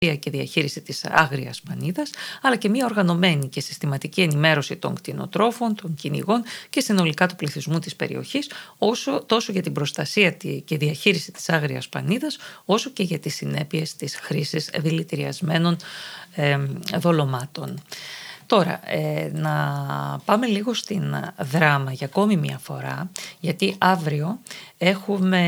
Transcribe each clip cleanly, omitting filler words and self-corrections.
και διαχείριση της άγριας πανίδας, αλλά και μια οργανωμένη και συστηματική ενημέρωση των κτηνοτρόφων, των κυνηγών και συνολικά του πληθυσμού της περιοχής, τόσο για την προστασία και διαχείριση της άγριας πανίδας, όσο και για τις συνέπειες της χρήσης δηλητηριασμένων δολωμάτων. Τώρα, να πάμε λίγο στην Δράμα για ακόμη μια φορά, γιατί αύριο έχουμε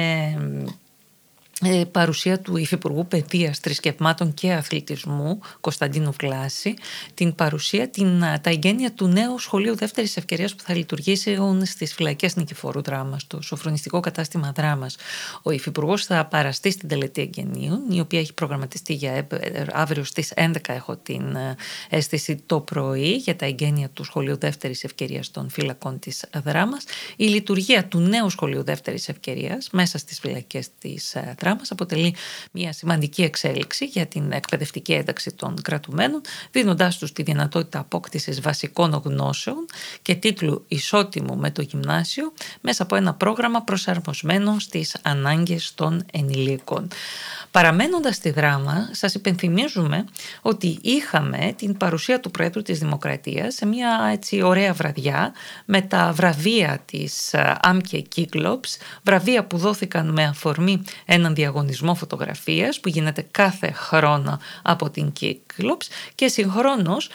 παρουσία του Υφυπουργού Παιδείας, Θρησκευμάτων και Αθλητισμού Κωνσταντίνου Βλάση, την παρουσία, τα εγγένεια του νέου σχολείου δεύτερης ευκαιρίας που θα λειτουργήσουν στις φυλακές Νικηφόρου Δράμας, στο σοφρονιστικό κατάστημα Δράμας. Ο Υφυπουργός θα παραστεί στην τελετή εγγενείων, η οποία έχει προγραμματιστεί για αύριο στις 11, έχω την αίσθηση, το πρωί, για τα εγγένεια του σχολείου δεύτερης ευκαιρίας των φυλακών της Δράμας. Η λειτουργία του νέου σχολείου δεύτερης ευκαιρίας μέσα στις φυλακές της Δράμας αποτελεί μια σημαντική εξέλιξη για την εκπαιδευτική ένταξη των κρατουμένων, δίνοντάς τους τη δυνατότητα απόκτησης βασικών γνώσεων και τίτλου ισότιμου με το γυμνάσιο μέσα από ένα πρόγραμμα προσαρμοσμένο στις ανάγκες των ενηλίκων. Παραμένοντας στη Δράμα, σας υπενθυμίζουμε ότι είχαμε την παρουσία του Προέδρου της Δημοκρατίας σε μια έτσι ωραία βραδιά με τα βραβεία της ΑΜΚΕ Κύκλοψ, βραβεία που δόθηκαν με αφορμή έναν διαγωνισμό φωτογραφίας που γίνεται κάθε χρόνο από την Κύκλοψ και συγχρόνως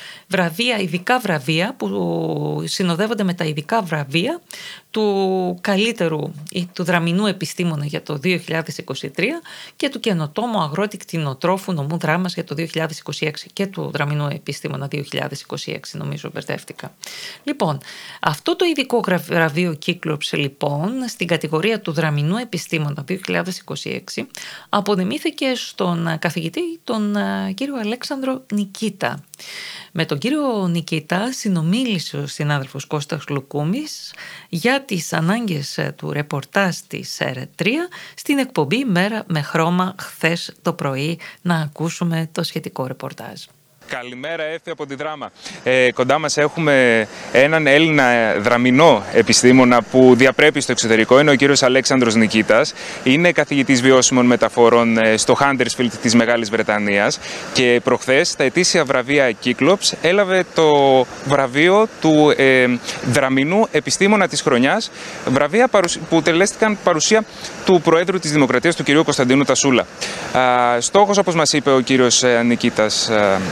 ειδικά βραβεία που συνοδεύονται με τα ειδικά βραβεία του καλύτερου ή του δραμηνού επιστήμονα για το 2023 και του καινοτόμου αγρότη κτηνοτρόφου νομού Δράμας για το 2026 και του δραμηνού επιστήμονα 2026, νομίζω μπερδεύτηκα. Λοιπόν, αυτό το ειδικό βραβείο Κύκλοψ λοιπόν στην κατηγορία του δραμηνού επιστήμονα 2026 απονεμήθηκε στον καθηγητή τον κύριο Αλέξανδρο Νικίτα. Με τον κύριο Νικίτα συνομίλησε ο συνάδελφος Κώστας Λουκούμης για τις ανάγκες του ρεπορτάζ της ΕΡΤ3 στην εκπομπή Μέρα με Χρώμα χθες το πρωί. Να ακούσουμε το σχετικό ρεπορτάζ. Καλημέρα, Έφη από τη Δράμα. Κοντά μας έχουμε έναν Έλληνα δραμηνό επιστήμονα που διαπρέπει στο εξωτερικό. Είναι ο κύριος Αλέξανδρος Νικίτας. Είναι καθηγητής βιώσιμων μεταφορών στο Huddersfield της Μεγάλης Βρετανίας και προχθές στα ετήσια βραβεία Κύκλοψ έλαβε το βραβείο του δραμηνού επιστήμονα της χρονιάς. Βραβεία που τελέστηκαν παρουσία του Προέδρου της Δημοκρατίας, του κυρίου Κωνσταντίνου Τασούλα. Στόχος, όπως μας είπε ο κύριος Νικίτας,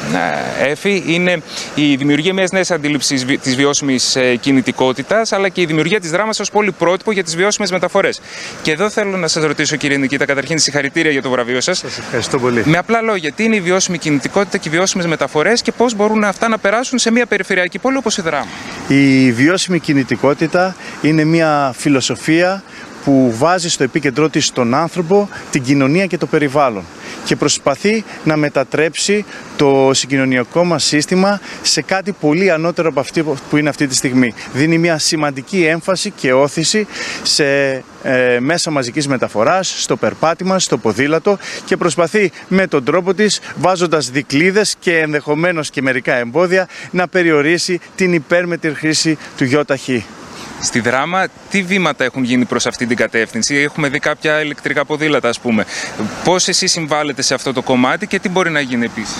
Έφη, είναι η δημιουργία μιας νέας αντίληψης της βιώσιμης κινητικότητας, αλλά και η δημιουργία της Δράμας ως πόλη πρότυπο για τις βιώσιμες μεταφορές. Και εδώ θέλω να σας ρωτήσω, κύριε Νικίτα, καταρχήν συγχαρητήρια για το βραβείο σας. Σας ευχαριστώ πολύ. Με απλά λόγια, τι είναι η βιώσιμη κινητικότητα και οι βιώσιμες μεταφορές και πώς μπορούν αυτά να περάσουν σε μια περιφερειακή πόλη όπως η Δράμα? Η βιώσιμη κινητικότητα είναι μια φιλοσοφία που βάζει στο επίκεντρό της τον άνθρωπο, την κοινωνία και το περιβάλλον και προσπαθεί να μετατρέψει το συγκοινωνιακό μας σύστημα σε κάτι πολύ ανώτερο από αυτό που είναι αυτή τη στιγμή. Δίνει μια σημαντική έμφαση και όθηση σε μέσα μαζικής μεταφοράς, στο περπάτημα, στο ποδήλατο και προσπαθεί με τον τρόπο της, βάζοντας δικλείδες και ενδεχομένως και μερικά εμπόδια, να περιορίσει την υπέρμετρη χρήση του ΙΧ. Στη Δράμα, τι βήματα έχουν γίνει προς αυτή την κατεύθυνση? Έχουμε δει κάποια ηλεκτρικά ποδήλατα, ας πούμε. Πώς εσείς συμβάλλετε σε αυτό το κομμάτι και τι μπορεί να γίνει επίσης?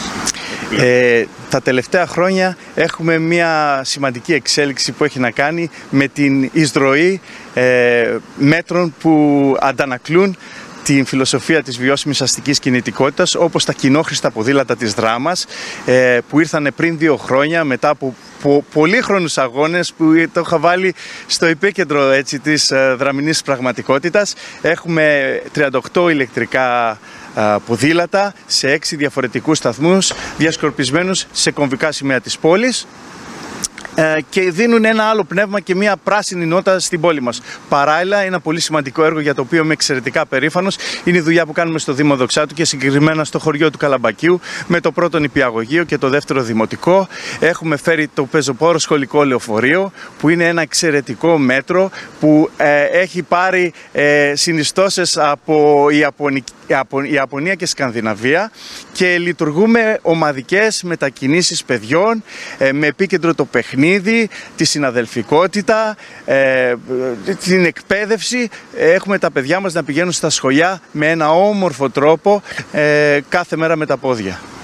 Τα τελευταία χρόνια έχουμε μια σημαντική εξέλιξη που έχει να κάνει με την εισρωή μέτρων που αντανακλούν την φιλοσοφία της βιώσιμης αστικής κινητικότητας, όπως τα κοινόχρηστα ποδήλατα της Δράμας που ήρθαν πριν 2 χρόνια μετά από πολύχρονους αγώνες που το είχα βάλει στο επίκεντρο της δραμηνής πραγματικότητας. Έχουμε 38 ηλεκτρικά ποδήλατα σε 6 διαφορετικούς σταθμούς διασκορπισμένους σε κομβικά σημεία της πόλης και δίνουν ένα άλλο πνεύμα και μια πράσινη νότα στην πόλη μας. Παράλληλα, ένα πολύ σημαντικό έργο για το οποίο είμαι εξαιρετικά περήφανος είναι η δουλειά που κάνουμε στο Δήμο Δοξάτου και συγκεκριμένα στο χωριό του Καλαμπακίου με το πρώτο νηπιαγωγείο και το δεύτερο δημοτικό. Έχουμε φέρει το πεζοπόρο σχολικό λεωφορείο που είναι ένα εξαιρετικό μέτρο που έχει πάρει συνιστώσεις από η Ιαπωνία και Σκανδιναβία και λειτουργούμε ομαδικές μετακινήσεις παιδιών με επίκεντρο το παιχνίδι, τη συναδελφικότητα, την εκπαίδευση. Έχουμε τα παιδιά μας να πηγαίνουν στα σχολεία με ένα όμορφο τρόπο κάθε μέρα με τα πόδια.